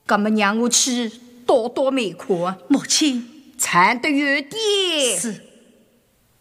那么让我去多多美可， 母亲缠得远点。 是。